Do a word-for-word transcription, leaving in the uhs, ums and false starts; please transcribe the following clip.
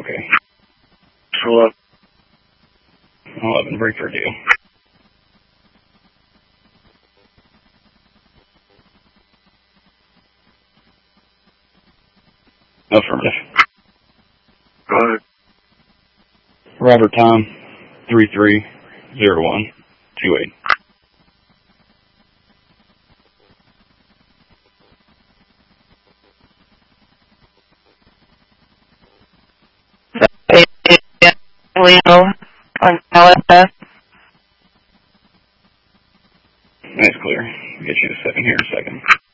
okay. Hello. eleven, break for due. Affirmative. Go ahead. Robert Tom, three three zero one two eight. Leo on L S S. That's clear. I'll get you a second here in a second.